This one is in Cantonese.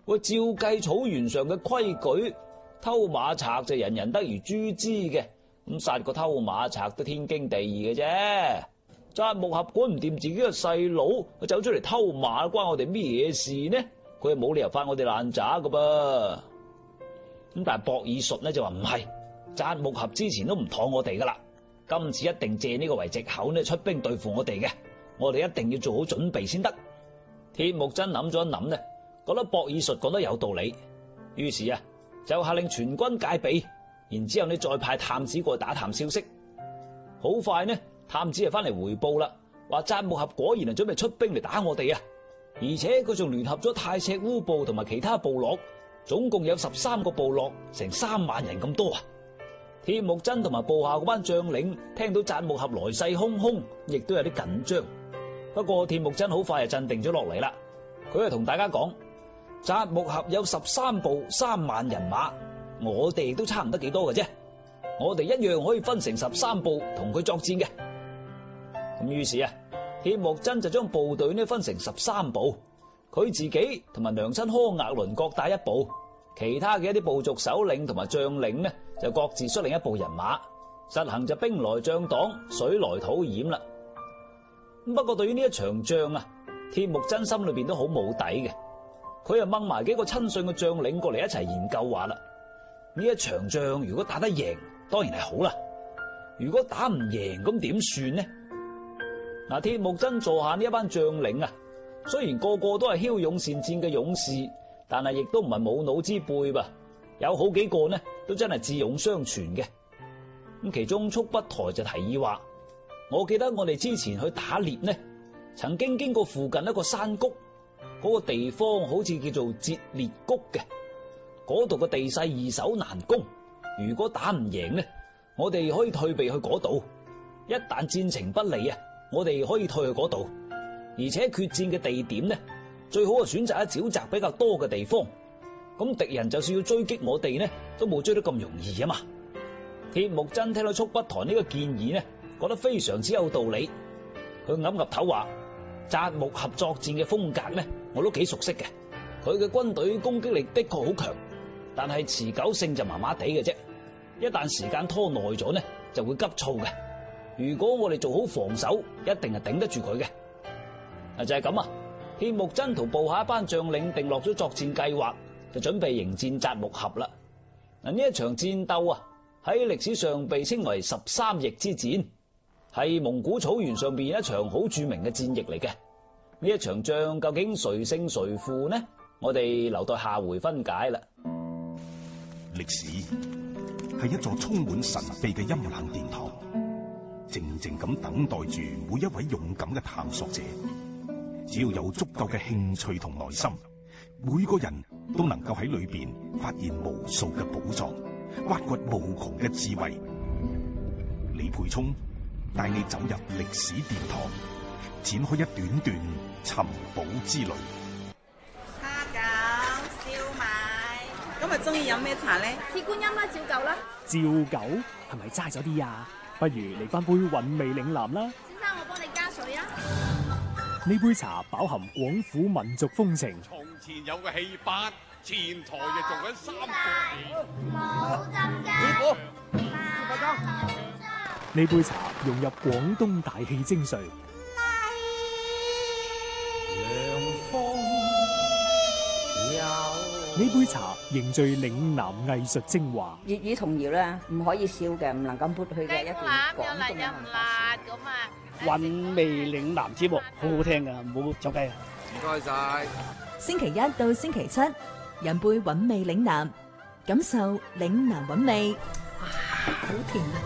照計草原上嘅規矩，偷馬賊就人人得而誅之嘅，咁殺個偷馬賊都天經地義嘅啫。扎木合管唔掂自己個細佬，佢走出嚟偷馬，關我哋咩事呢？佢係冇理由發我哋爛渣噶噃。咁但係博爾術呢就話唔係，扎木合之前都唔妥我哋噶啦，今次一定借呢個為藉口呢出兵對付我哋嘅，我哋一定要做好準備先得。鐵木真諗咗一諗呢，覺得博爾術講得有道理，於是啊就下令全軍戒備，然之後呢再派探子過去打探消息。好快呢，探子就翻嚟回報啦，話扎木合果然係準備出兵嚟打我哋啊！而且佢仲聯合咗太赤烏部同埋其他部落，總共有13個部落，成3萬人咁多啊！鐵木真同埋部下嗰班將領聽到扎木合來勢洶洶，亦都有啲緊張。不過鐵木真好快就鎮定咗落嚟啦，佢就同大家講：扎木合有13部3萬人馬，我哋都差唔得幾多嘅啫，我哋一樣可以分成13部同佢作戰嘅。咁於是啊，鐵木真就將部隊呢分成13部，佢自己同埋娘親柯額倫各帶一部，其他嘅一啲部族首領同埋將領呢就各自率領一部人馬，實行就兵來將擋，水來土掩啦。不過對於呢一場仗啊，鐵木真心裏邊都好冇底嘅，佢又掹埋幾個親信嘅將領過嚟一齊研究話啦，呢一場仗如果打得贏，當然係好啦，如果打唔贏咁點算呢？嗱，鐵木真座下呢一班將領啊，雖然個個都係驍勇善戰嘅勇士，但係亦都唔係冇腦之輩噃，有好幾個呢都真係智勇雙全嘅。咁其中速不台就提議話：我記得我哋之前去打獵呢，曾經經過附近一個山谷，嗰個地方好似叫做折裂谷嘅，嗰度嘅地勢易守難攻，如果打唔贏呢，我哋可以退避去嗰度，一旦戰情不利啊，我哋可以退去嗰度，而且決戰嘅地點呢，最好係選擇喺沼澤比較多嘅地方，咁敵人就算要追擊我哋呢，都冇追得咁容易啊嘛。鐵木真聽到速不台呢個建議呢，覺得非常之有道理，佢岌岌頭話：扎木合作戰嘅風格呢，我都幾熟悉嘅，佢嘅軍隊攻擊力的確好強，但係持久性就麻麻地嘅啫，一旦時間拖耐咗呢，就會急躁嘅。如果我哋做好防守，一定係頂得住佢嘅。就係咁啊，鐵木真同部下一班將領定落咗作戰計劃，就準備迎戰扎木合啦。呢一場戰鬥啊，喺歷史上被稱為13翼之戰，係蒙古草原上邊一場好著名嘅戰役嚟嘅。呢一場仗究竟誰勝誰負呢？我哋留待下回分解啦。 歷史係一座充滿神秘嘅陰冷殿堂，靜靜咁等待住每一位勇敢嘅探索者。只要有足夠嘅興趣同耐心，每個人都能夠喺裏邊發現無數嘅寶藏，挖掘無窮嘅智慧。李培聰帶你走入歷史殿堂，展開一段段尋寶之旅。 蝦餃、燒賣，今日中意飲咩茶咧？ 鐵觀音啦，照舊啦。 照舊係咪齋咗啲啊？不如嚟翻杯韻味嶺南啦。 先生，我幫你加水啊。 呢杯茶飽含廣府民族風情。 從前有個戲班，前台就做緊3個冇浸雞。 呢杯茶融入廣東大氣精髓。呢杯茶凝聚嶺南藝術精華。 粵語童謠咧，唔可以笑嘅，唔能夠抹去嘅一段廣東嘅文化。 韻味嶺南節目好好聽噶，唔好走雞啊！ 唔該晒。 星期一到星期七，飲杯韻味嶺南，感受嶺南韻味。哇，好甜啊！